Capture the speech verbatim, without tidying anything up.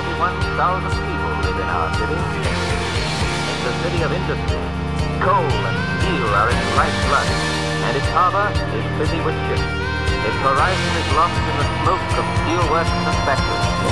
forty-one thousand people live in our city. It's a city of industry. Coal and steel are its lifeblood, and its harbor is busy with ships. Its horizon is lost in the smoke of steelworks and factories.